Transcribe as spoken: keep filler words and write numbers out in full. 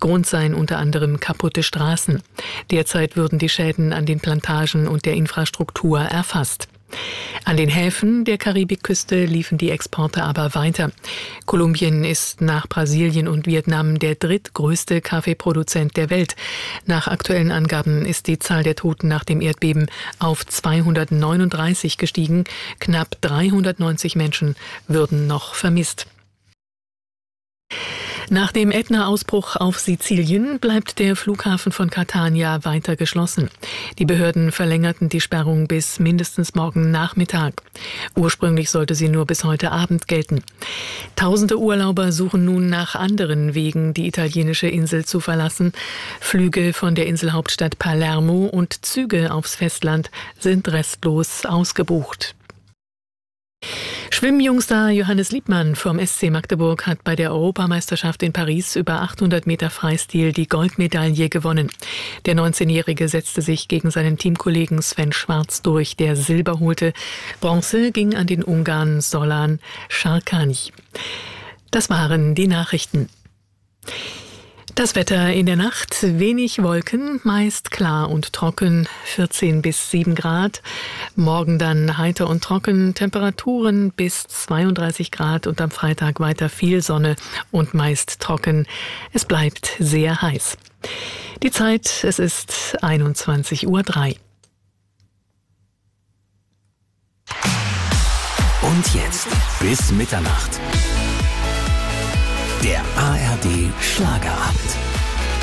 Grund seien unter anderem kaputte Straßen. Derzeit würden die Schäden an den Plantagen und der Infrastruktur erfasst. An den Häfen der Karibikküste liefen die Exporte aber weiter. Kolumbien ist nach Brasilien und Vietnam der drittgrößte Kaffeeproduzent der Welt. Nach aktuellen Angaben ist die Zahl der Toten nach dem Erdbeben auf zweihundertneununddreißig gestiegen. Knapp dreihundertneunzig Menschen würden noch vermisst. Nach dem Ätna-Ausbruch auf Sizilien bleibt der Flughafen von Catania weiter geschlossen. Die Behörden verlängerten die Sperrung bis mindestens morgen Nachmittag. Ursprünglich sollte sie nur bis heute Abend gelten. Tausende Urlauber suchen nun nach anderen Wegen, die italienische Insel zu verlassen. Flüge von der Inselhauptstadt Palermo und Züge aufs Festland sind restlos ausgebucht. Schwimmjungstar Johannes Liebmann vom S C Magdeburg hat bei der Europameisterschaft in Paris über achthundert Meter Freistil die Goldmedaille gewonnen. Der neunzehnjährige setzte sich gegen seinen Teamkollegen Sven Schwarz durch, der Silber holte. Bronze ging an den Ungarn Solan Sarkany. Das waren die Nachrichten. Das Wetter in der Nacht, wenig Wolken, meist klar und trocken, vierzehn bis sieben Grad. Morgen dann heiter und trocken, Temperaturen bis zweiunddreißig Grad und am Freitag weiter viel Sonne und meist trocken. Es bleibt sehr heiß. Die Zeit, es ist einundzwanzig Uhr drei. Und jetzt bis Mitternacht. Der A R D Schlagerabend.